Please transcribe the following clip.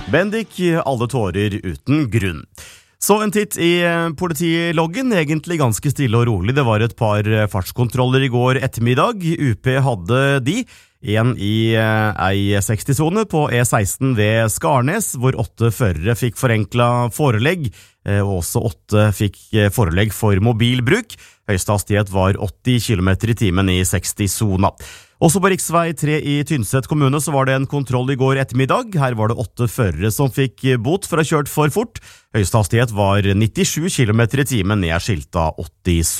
Bendik, alle tårer uten grunn. Så en titt i politiloggen, egentlig ganske stille og rolig. Det var et par fartskontroller i går ettermiddag. UP hadde de. En i ei 60-sone på E16 ved Skarnes, hvor 8 førere fikk forenklet forelegg, og også 8 fikk forelegg for mobilbruk. Høyeste hastighet var 80 km i timen i 60-sona. Også på riksvei 3 i Tynset kommune så var det en kontroll i går ettermiddag. Her var det 8 førere som fikk bot for å ha kjørt for fort. Høyeste hastighet var 97 km i timen, ned skilta 80